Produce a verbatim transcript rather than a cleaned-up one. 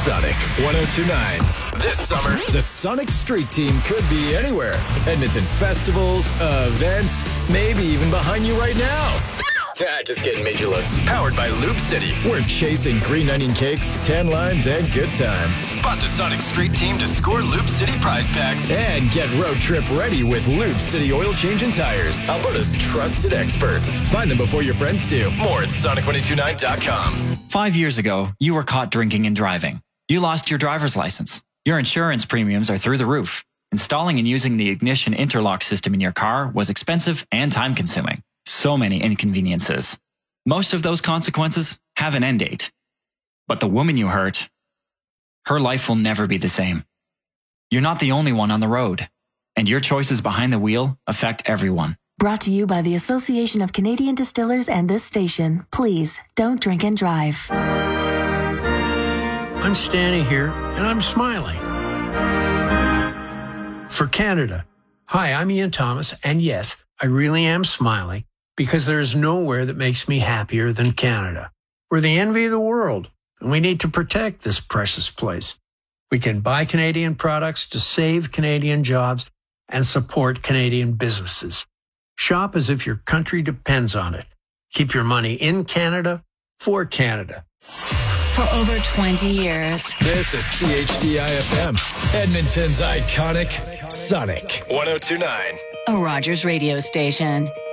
Sonic one oh two point nine. This summer, the Sonic Street Team could be anywhere. Edmonton festivals, events, maybe even behind you right now. Ah, just kidding, made you look. Powered by Loop City. We're chasing green onion cakes, tan lines, and good times. Spot the Sonic Street Team to score Loop City prize packs. And get road trip ready with Loop City oil change and tires. Alberta's trusted experts. Find them before your friends do. More at sonic one oh two nine dot com. Five years ago, you were caught drinking and driving. You lost your driver's license. Your insurance premiums are through the roof. Installing and using the ignition interlock system in your car was expensive and time-consuming. So many inconveniences. Most of those consequences have an end date. But the woman you hurt, her life will never be the same. You're not the only one on the road, and your choices behind the wheel affect everyone. Brought to you by the Association of Canadian Distillers and this station. Please, don't drink and drive. I'm standing here and I'm smiling. For Canada. Hi, I'm Ian Thomas, and yes, I really am smiling because there is nowhere that makes me happier than Canada. We're the envy of the world, and we need to protect this precious place. We can buy Canadian products to save Canadian jobs and support Canadian businesses. Shop as if your country depends on it. Keep your money in Canada for Canada. For over twenty years. This is C H D I F M, Edmonton's iconic Sonic one oh two point nine. A Rogers radio station.